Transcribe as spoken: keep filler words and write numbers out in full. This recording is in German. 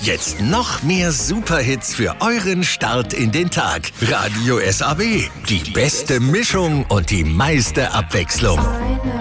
Jetzt noch mehr Superhits für euren Start in den Tag. Radio S A B, die beste Mischung und die meiste Abwechslung.